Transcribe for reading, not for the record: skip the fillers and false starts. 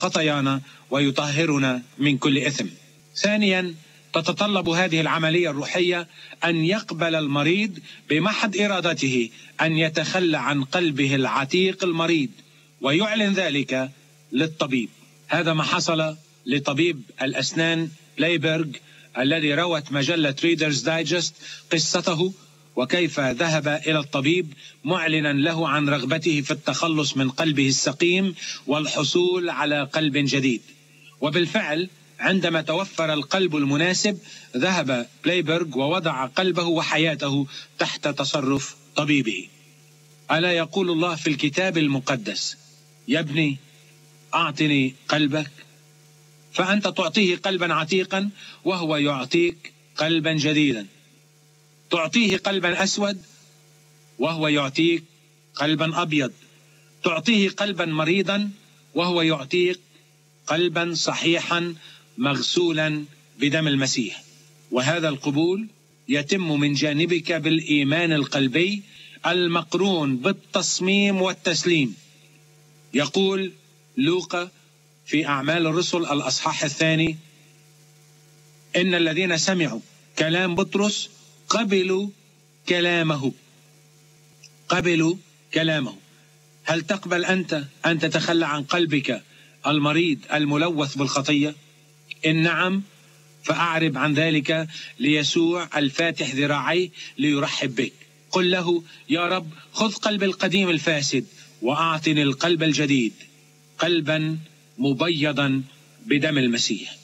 خطايانا ويطهرنا من كل إثم. ثانيا، تتطلب هذه العملية الروحية أن يقبل المريض بمحض إرادته أن يتخلى عن قلبه العتيق المريض ويعلن ذلك للطبيب. هذا ما حصل لطبيب الأسنان بلايبرغ الذي روت مجلة ريدرز دايجست قصته وكيف ذهب إلى الطبيب معلنا له عن رغبته في التخلص من قلبه السقيم والحصول على قلب جديد. وبالفعل عندما توفر القلب المناسب ذهب بلايبرغ ووضع قلبه وحياته تحت تصرف طبيبه. ألا يقول الله في الكتاب المقدس: يا ابني أعطني قلبك؟ فأنت تعطيه قلبا عتيقا وهو يعطيك قلبا جديدا. تعطيه قلبا أسود وهو يعطيك قلبا أبيض. تعطيه قلبا مريضا وهو يعطيك قلبا صحيحا مغسولا بدم المسيح. وهذا القبول يتم من جانبك بالإيمان القلبي المقرون بالتصميم والتسليم. يقول لوقا في أعمال الرسل الأصحاح 2: إن الذين سمعوا كلام بطرس قبلوا كلامه. قبلوا كلامه. هل تقبل أنت أن تتخلى عن قلبك المريض الملوث بالخطية؟ إن نعم، فأعرب عن ذلك ليسوع الفاتح ذراعيه ليرحب بك. قل له: يا رب، خذ قلب القديم الفاسد وأعطني القلب الجديد، قلبا مبيضا بدم المسيح.